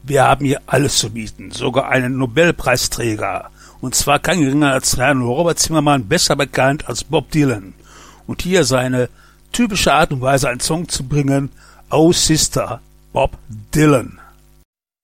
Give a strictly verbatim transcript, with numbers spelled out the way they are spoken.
Wir haben hier alles zu bieten, sogar einen Nobelpreisträger. Und zwar kein geringer als Herrn Robert Zimmermann, besser bekannt als Bob Dylan. Und hier seine typische Art und Weise, einen Song zu bringen, Oh Sister, Bob Dylan.